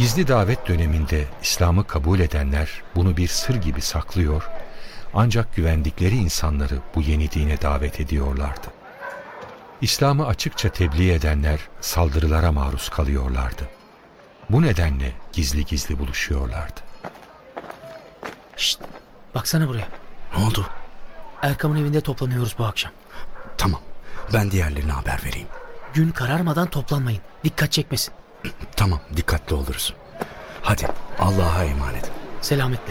Gizli davet döneminde İslam'ı kabul edenler bunu bir sır gibi saklıyor, ancak güvendikleri insanları bu yeni dine davet ediyorlardı. İslam'ı açıkça tebliğ edenler saldırılara maruz kalıyorlardı. Bu nedenle gizli gizli buluşuyorlardı. Şşt, baksana buraya. Ne oldu? Erkam'ın evinde toplanıyoruz bu akşam. Tamam, ben diğerlerine haber vereyim. Gün kararmadan toplanmayın. Dikkat çekmesin. Tamam, dikkatli oluruz. Hadi, Allah'a emanet. Selametle.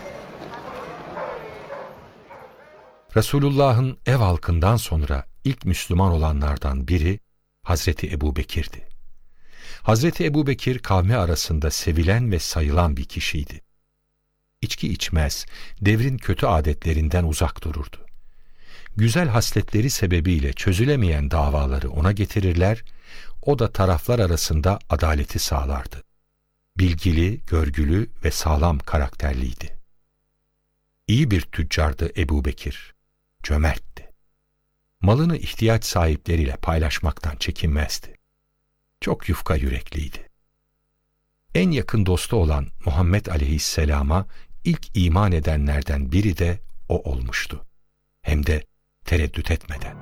Resulullah'ın ev halkından sonra ilk Müslüman olanlardan biri Hazreti Ebubekir'di. Hazreti Ebubekir kavmi arasında sevilen ve sayılan bir kişiydi. İçki içmez, devrin kötü adetlerinden uzak dururdu. Güzel hasletleri sebebiyle çözülemeyen davaları ona getirirler, o da taraflar arasında adaleti sağlardı. Bilgili, görgülü ve sağlam karakterliydi. İyi bir tüccardı Ebubekir, cömertti. Malını ihtiyaç sahipleriyle paylaşmaktan çekinmezdi. Çok yufka yürekliydi. En yakın dostu olan Muhammed Aleyhisselam'a ilk iman edenlerden biri de o olmuştu. Hem de tereddüt etmeden.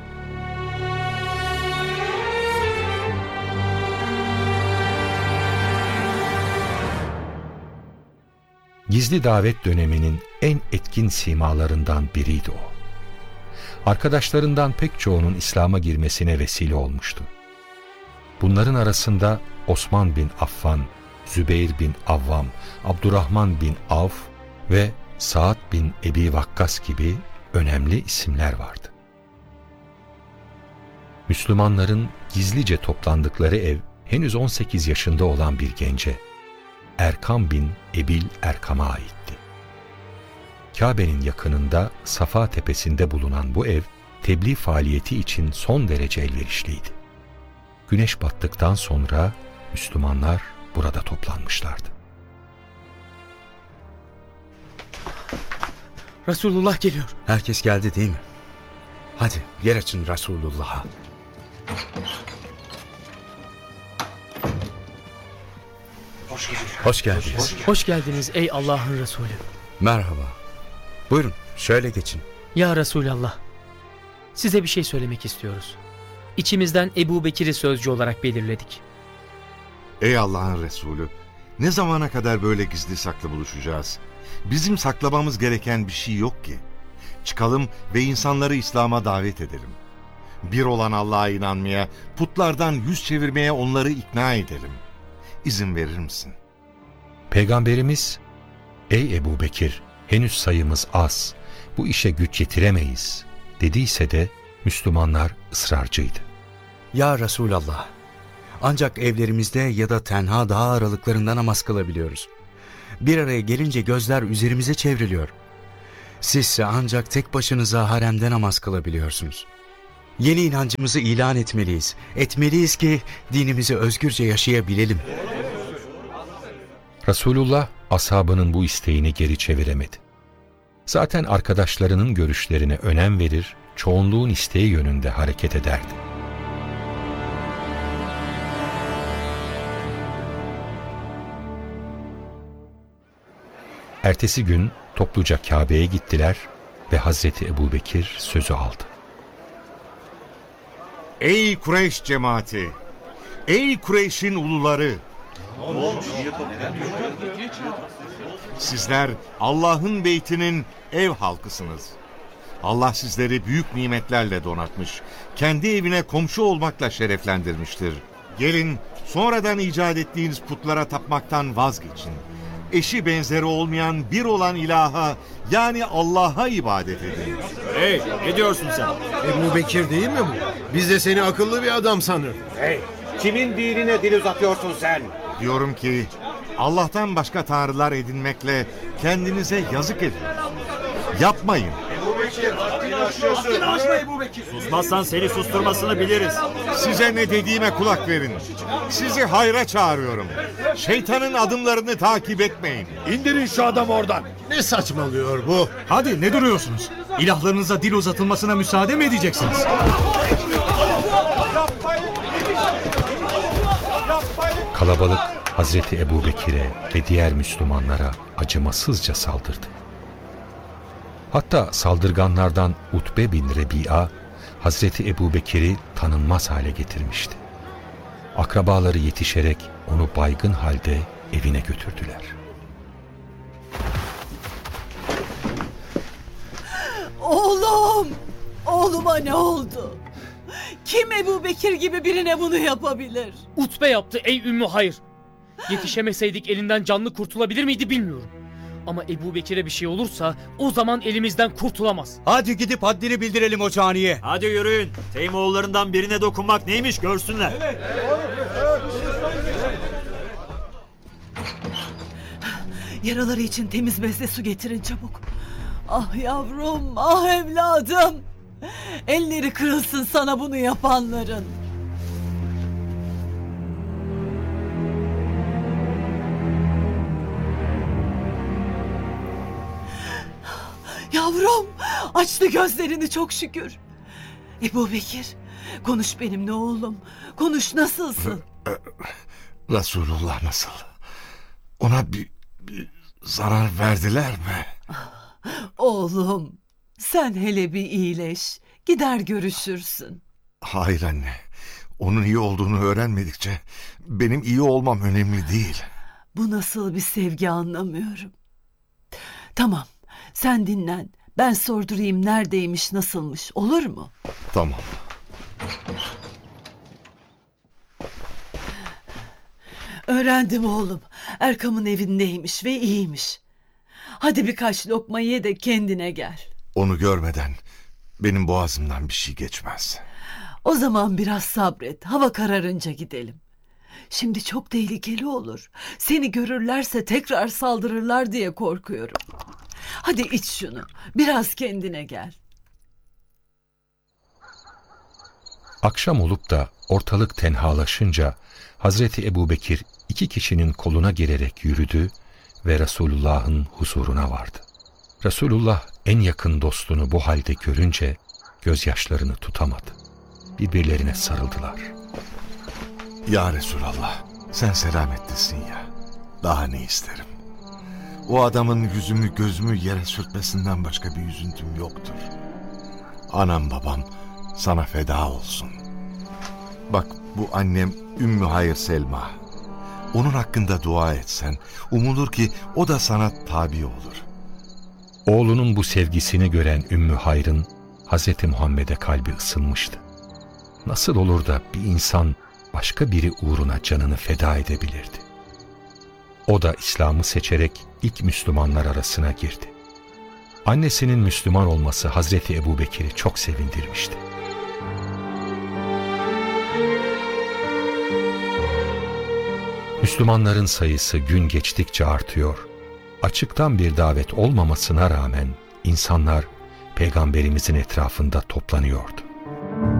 Gizli davet döneminin en etkin simalarından biriydi o. Arkadaşlarından pek çoğunun İslam'a girmesine vesile olmuştu. Bunların arasında Osman bin Affan, Zübeyir bin Avvam, Abdurrahman bin Avf ve Sa'd bin Ebi Vakkas gibi önemli isimler vardı. Müslümanların gizlice toplandıkları ev henüz 18 yaşında olan bir gence, Erkam bin Ebil Erkam'a aitti. Kabe'nin yakınında Safa tepesinde bulunan bu ev, tebliğ faaliyeti için son derece elverişliydi. Güneş battıktan sonra Müslümanlar burada toplanmışlardı. Resulullah geliyor. Herkes geldi değil mi? Hadi, yer açın Resulullah'a. Hoş geldiniz. Hoş geldiniz ey Allah'ın Resulü. Merhaba. Buyurun, şöyle geçin. Ya Resulallah, size bir şey söylemek istiyoruz. İçimizden Ebubekir'i sözcü olarak belirledik. Ey Allah'ın Resulü, ne zamana kadar böyle gizli saklı buluşacağız? Bizim saklamamız gereken bir şey yok ki. Çıkalım ve insanları İslam'a davet edelim. Bir olan Allah'a inanmaya, putlardan yüz çevirmeye onları ikna edelim. İzin verir misin? Peygamberimiz, ''Ey Ebubekir, henüz sayımız az, bu işe güç yetiremeyiz.'' dediyse de Müslümanlar ısrarcıydı. Ya Resulallah, ancak evlerimizde ya da tenha dağ aralıklarında namaz kılabiliyoruz. Bir araya gelince gözler üzerimize çevriliyor. Sizse ancak tek başınıza haremde namaz kılabiliyorsunuz. Yeni inancımızı ilan etmeliyiz. Etmeliyiz ki dinimizi özgürce yaşayabilelim. Resulullah ashabının bu isteğini geri çeviremedi. Zaten arkadaşlarının görüşlerine önem verir, çoğunluğun isteği yönünde hareket ederdi. Ertesi gün topluca Kabe'ye gittiler ve Hazreti Ebubekir sözü aldı. Ey Kureyş cemaati! Ey Kureyş'in uluları! Sizler Allah'ın beytinin ev halkısınız. Allah sizleri büyük nimetlerle donatmış, kendi evine komşu olmakla şereflendirmiştir. Gelin sonradan icat ettiğiniz putlara tapmaktan vazgeçin. Eşi benzeri olmayan bir olan ilaha, yani Allah'a ibadet edin. Hey, ne diyorsun sen? Ebubekir değil mi bu? Biz de seni akıllı bir adam sanır. Hey, kimin dinine dil uzatıyorsun sen? Diyorum ki Allah'tan başka tanrılar edinmekle kendinize yazık edin. Yapmayın. Susmazsan seni susturmasını biliriz. Size ne dediğime kulak verin. Sizi hayra çağırıyorum. Şeytanın adımlarını takip etmeyin. İndirin şu adamı oradan. Ne saçmalıyor bu? Hadi ne duruyorsunuz? İlahlarınıza dil uzatılmasına müsaade mi edeceksiniz? Kalabalık Hazreti Ebubekir'e ve diğer Müslümanlara acımasızca saldırdı. Hatta saldırganlardan Utbe bin Rebi'a, Hazreti Ebubekir'i tanınmaz hale getirmişti. Akrabaları yetişerek onu baygın halde evine götürdüler. Oğlum! Oğluma ne oldu? Kim Ebubekir gibi birine bunu yapabilir? Utbe yaptı ey Ümmü Hayr. Yetişemeseydik elinden canlı kurtulabilir miydi bilmiyorum. Ama Ebubekir'e bir şey olursa o zaman elimizden kurtulamaz. Hadi gidip haddini bildirelim o caniye. Hadi yürüyün. Teymoğullarından birine dokunmak neymiş görsünler. Yaraları için temiz bezle su getirin çabuk. Ah yavrum, ah evladım. Elleri kırılsın sana bunu yapanların. Yavrum, açtı gözlerini çok şükür. Ebubekir, konuş benimle oğlum. Konuş, nasılsın? Resulullah nasıl? Ona bir zarar verdiler mi? Oğlum, sen hele bir iyileş. Gider görüşürsün. Hayır anne. Onun iyi olduğunu öğrenmedikçe benim iyi olmam önemli değil. Bu nasıl bir sevgi anlamıyorum. Tamam, sen dinlen. Ben sordurayım neredeymiş, nasılmış. Olur mu? Tamam. Öğrendim oğlum. Erkam'ın evindeymiş ve iyiymiş. Hadi birkaç lokma ye de kendine gel. Onu görmeden benim boğazımdan bir şey geçmez. O zaman biraz sabret. Hava kararınca gidelim. Şimdi çok tehlikeli olur. Seni görürlerse tekrar saldırırlar diye korkuyorum. Hadi iç şunu. Biraz kendine gel. Akşam olup da ortalık tenhalaşınca Hazreti Ebubekir 2 kişinin koluna girerek yürüdü ve Resulullah'ın huzuruna vardı. Resulullah en yakın dostunu bu halde görünce gözyaşlarını tutamadı. Birbirlerine sarıldılar. Ya Resulallah, sen selametlisin ya. Daha ne isterim? O adamın yüzümü gözümü yere sürtmesinden başka bir üzüntüm yoktur. Anam babam sana feda olsun. Bak bu annem Ümmü Hayr Selma. Onun hakkında dua etsen, umulur ki o da sana tabi olur. Oğlunun bu sevgisini gören Ümmü Hayr'ın Hz. Muhammed'e kalbi ısınmıştı. Nasıl olur da bir insan başka biri uğruna canını feda edebilirdi? O da İslam'ı seçerek ilk Müslümanlar arasına girdi. Annesinin Müslüman olması Hazreti Ebubekir'i çok sevindirmişti. Müslümanların sayısı gün geçtikçe artıyor. Açıktan bir davet olmamasına rağmen insanlar Peygamberimizin etrafında toplanıyordu.